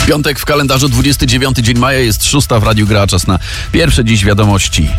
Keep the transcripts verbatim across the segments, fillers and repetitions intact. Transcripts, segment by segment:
Piątek w kalendarzu, dwudziesty dziewiąty dzień maja, jest szósta w Radiu Gra. Czas na pierwsze dziś wiadomości.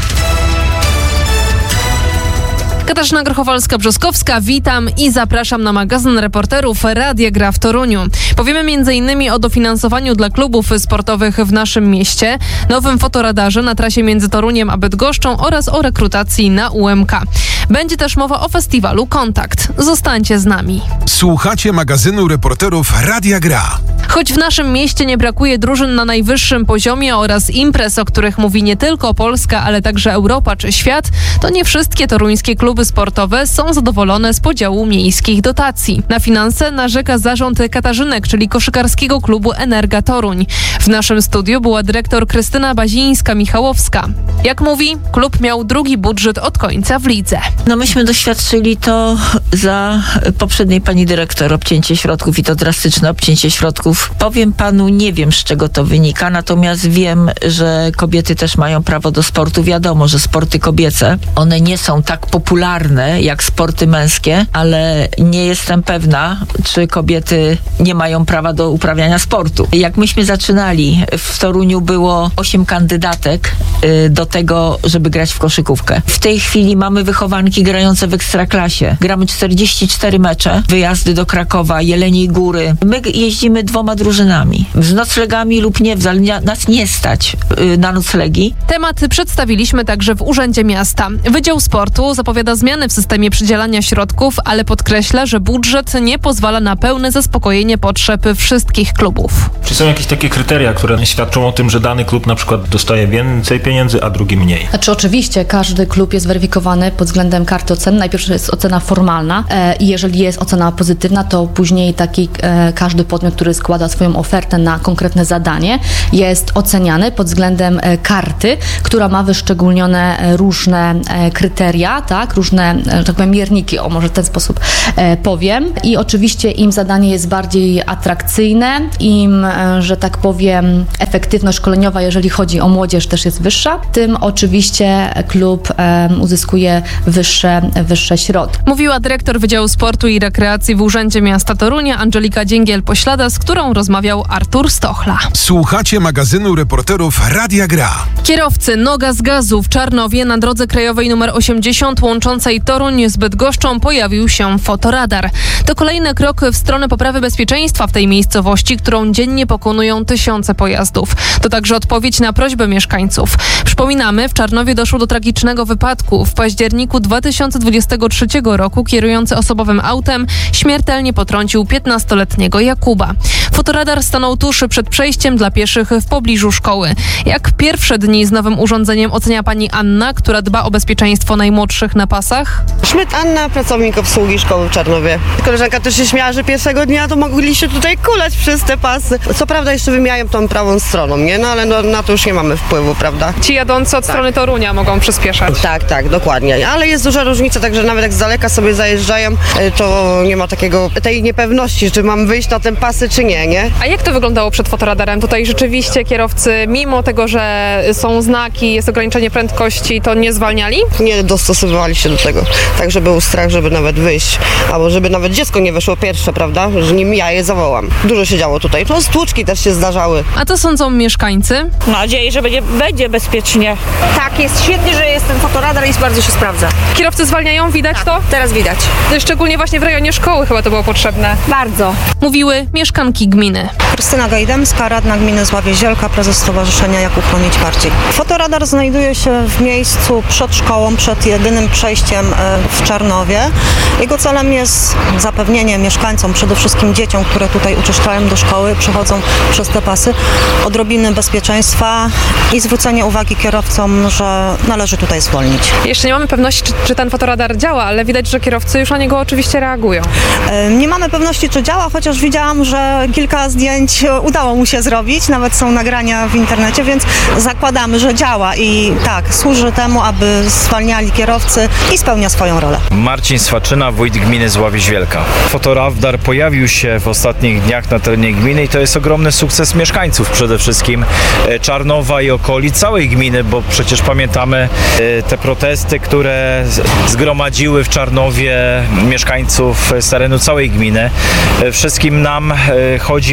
Katarzyna Grochowalska-Brzoskowska, witam i zapraszam na magazyn reporterów Radia Gra w Toruniu. Powiemy między innymi o dofinansowaniu dla klubów sportowych w naszym mieście, nowym fotoradarze na trasie między Toruniem a Bydgoszczą oraz o rekrutacji na U M K. Będzie też mowa o festiwalu Kontakt. Zostańcie z nami. Słuchacie magazynu reporterów Radia Gra. Choć w naszym mieście nie brakuje drużyn na najwyższym poziomie oraz imprez, o których mówi nie tylko Polska, ale także Europa czy świat, to nie wszystkie toruńskie kluby sportowe są zadowolone z podziału miejskich dotacji. Na finanse narzeka zarząd Katarzynek, czyli koszykarskiego klubu Energa Toruń. W naszym studiu była dyrektor Krystyna Bazińska-Michałowska. Jak mówi, klub miał drugi budżet od końca w lidze. No myśmy doświadczyli to za poprzedniej pani dyrektor, obcięcie środków i to drastyczne obcięcie środków. Powiem panu, nie wiem z czego to wynika, natomiast wiem, że kobiety też mają prawo do sportu. Wiadomo, że sporty kobiece, one nie są tak popularne jak sporty męskie, ale nie jestem pewna, czy kobiety nie mają prawa do uprawiania sportu. Jak myśmy zaczynali, w Toruniu było osiem kandydatek y, do tego, żeby grać w koszykówkę. W tej chwili mamy wychowanki grające w Ekstraklasie. Gramy czterdzieści cztery mecze, wyjazdy do Krakowa, Jeleniej Góry. My jeździmy dwoma drużynami. Z noclegami lub nie, nas nie stać y, na noclegi. Temat przedstawiliśmy także w Urzędzie Miasta. Wydział Sportu zapowiada zmiany w systemie przydzielania środków, ale podkreśla, że budżet nie pozwala na pełne zaspokojenie potrzeb wszystkich klubów. Czy są jakieś takie kryteria, które świadczą o tym, że dany klub na przykład dostaje więcej pieniędzy, a drugi mniej? Znaczy oczywiście każdy klub jest weryfikowany pod względem karty oceny. Najpierw jest ocena formalna e, i jeżeli jest ocena pozytywna, to później taki e, każdy podmiot, który składa swoją ofertę na konkretne zadanie, jest oceniany pod względem e, karty, która ma wyszczególnione e, różne e, kryteria, tak, różne, e, tak powiem, mierniki, o może w ten sposób e, powiem. I oczywiście im zadanie jest bardziej atrakcyjne, im, e, że tak powiem, efektywność szkoleniowa, jeżeli chodzi o młodzież, też jest wyższa, tym oczywiście klub e, uzyskuje wyższe, wyższe środki. Mówiła dyrektor Wydziału Sportu i Rekreacji w Urzędzie Miasta Torunia Angelika Dzięgiel-Poślada, z którą rozmawiał Artur Stochla. Słuchacie magazynu reporterów Radia Gra. Kierowcy, noga z gazu. W Czarnowie na drodze krajowej nr osiemdziesiąt łączącej Toruń z Bydgoszczą pojawił się fotoradar. To kolejny krok w stronę poprawy bezpieczeństwa w tej miejscowości, którą dziennie pokonują tysiące pojazdów. To także odpowiedź na prośbę mieszkańców. Przypominamy, w Czarnowie doszło do tragicznego wypadku. W październiku dwa tysiące dwudziestego trzeciego roku kierujący osobowym autem śmiertelnie potrącił piętnastoletniego Jakuba. Fotoradar stanął tuż przed przejściem dla pieszych w pobliżu szkoły. Jak pierwsze dni z nowym urządzeniem ocenia pani Anna, która dba o bezpieczeństwo najmłodszych na pasach? Szmyt Anna, pracownik obsługi szkoły w Czarnowie. Koleżanka też się śmiała, że pierwszego dnia to mogli się tutaj kulać przez te pasy. Co prawda jeszcze wymijają tą prawą stroną, nie? No ale no, na to już nie mamy wpływu, prawda? Ci jadący od tak. strony Torunia mogą przyspieszać. Tak, tak, dokładnie. Ale jest duża różnica, także nawet jak z daleka sobie zajeżdżają, to nie ma takiego, tej niepewności, czy mam wyjść na te pasy, czy nie, nie? A jak to wyglądało przed fotoradarem? Tutaj rzeczywiście kierowcy, mimo tego, że są znaki, jest ograniczenie prędkości, to nie zwalniali? Nie dostosowywali się do tego. Także był strach, żeby nawet wyjść, albo żeby nawet dziecko nie weszło pierwsze, prawda? Że nim ja je zawołam. Dużo się działo tutaj. No stłuczki też się zdarzały. A co sądzą mieszkańcy? Mam nadzieję, że będzie, będzie bezpiecznie. Tak, jest świetnie, że jest ten fotoradar i bardzo się sprawdza. Kierowcy zwalniają? Widać tak, to? Teraz widać. Szczególnie właśnie w rejonie szkoły chyba to było potrzebne. Bardzo. Mówiły mieszkanki gminy. Krystyna Gajdemska, radna gminy Zławie-Zielka, prezes Stowarzyszenia Jakub Konić-Barcik. Fotoradar znajduje się w miejscu przed szkołą, przed jedynym przejściem w Czarnowie. Jego celem jest zapewnienie mieszkańcom, przede wszystkim dzieciom, które tutaj uczęszczają do szkoły, przechodzą przez te pasy, odrobiny bezpieczeństwa i zwrócenie uwagi kierowcom, że należy tutaj zwolnić. Jeszcze nie mamy pewności, czy, czy ten fotoradar działa, ale widać, że kierowcy już na niego oczywiście reagują. Nie mamy pewności, czy działa, chociaż widziałam, że kilka zdjęć udało mu się zrobić, nawet są nagrania w internecie, więc zakładamy, że działa i tak, służy temu, aby zwalniali kierowcy i spełnia swoją rolę. Marcin Swaczyna, wójt gminy Zławie-Zielka. Fotoradar pojawił się w ostatnich dniach na terenie gminy i to jest ogromny sukces mieszkańców, przede wszystkim Czarnowa i okolic całej gminy, bo przecież pamiętamy te protesty, które zgromadziły w Czarnowie mieszkańców z terenu całej gminy. Wszystkim nam chodzi o to, by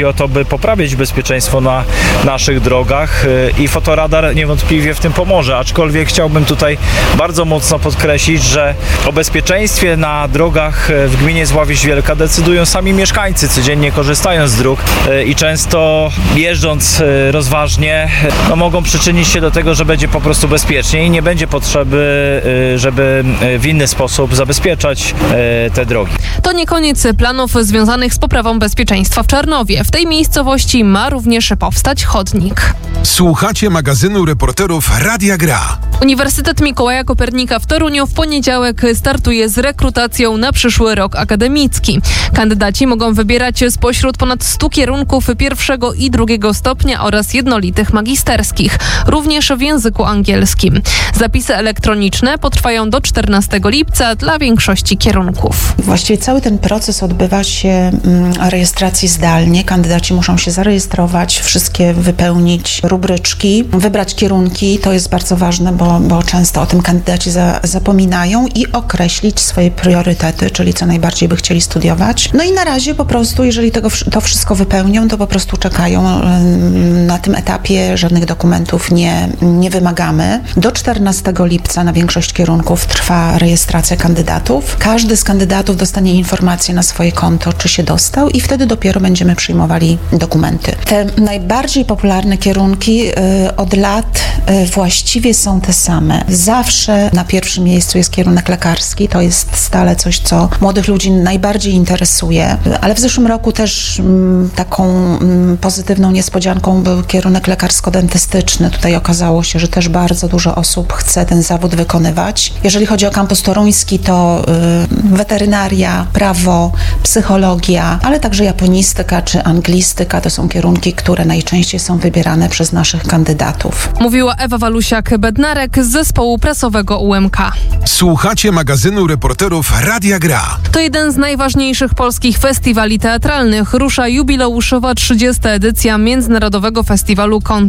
żeby poprawić bezpieczeństwo na naszych drogach i fotoradar niewątpliwie w tym pomoże, aczkolwiek chciałbym tutaj bardzo mocno podkreślić, że o bezpieczeństwie na drogach w gminie Zławieś Wielka decydują sami mieszkańcy, codziennie korzystając z dróg i często jeżdżąc rozważnie, no mogą przyczynić się do tego, że będzie po prostu bezpieczniej i nie będzie potrzeby, żeby w inny sposób zabezpieczać te drogi. To nie koniec planów związanych z poprawą bezpieczeństwa w Czarnowie. W tej miejscowości ma również powstać chodnik. Słuchacie magazynu reporterów Radia Gra. Uniwersytet Mikołaja Kopernika w Toruniu w poniedziałek startuje z rekrutacją na przyszły rok akademicki. Kandydaci mogą wybierać spośród ponad stu kierunków pierwszego i drugiego stopnia oraz jednolitych magisterskich, również w języku angielskim. Zapisy elektroniczne potrwają do czternastego lipca dla większości kierunków. Właściwie cały ten proces odbywa się mm, rejestracji zdalnie. Kandydaci muszą się zarejestrować, wszystkie wypełnić rubryczki, wybrać kierunki. To jest bardzo ważne, bo, bo często o tym kandydaci za, zapominają i określić swoje priorytety, czyli co najbardziej by chcieli studiować. No i na razie po prostu, jeżeli tego, to wszystko wypełnią, to po prostu czekają. Na tym etapie żadnych dokumentów nie, nie wymagamy. Do czternastego lipca na większość kierunków trwa rejestracja kandydatów. Każdy z kandydatów dostanie informację na swoje konto, czy się dostał i wtedy dopiero będziemy przyjmowali dokumenty. Te najbardziej popularne kierunki y, od lat y, właściwie są te same. Zawsze na pierwszym miejscu jest kierunek lekarski. To jest stale coś, co młodych ludzi najbardziej interesuje. Ale w zeszłym roku też m, taką m, pozytywną niespodzianką był kierunek lekarsko-dentystyczny. Tutaj okazało się, że też bardzo dużo osób chce ten zawód wykonywać. Jeżeli chodzi o kampus toruński, to y, weterynaria, prawo, psychologia, ale także japonistyka czy anglistyka to są kierunki, które najczęściej są wybierane przez naszych kandydatów. Mówiła Ewa Walusiak-Bednarek z zespołu prasowego U M K. Słuchacie magazynu reporterów Radia Gra. To jeden z najważniejszych polskich festiwali teatralnych. Rusza jubileuszowa trzydziesta edycja Międzynarodowego Festiwalu Kont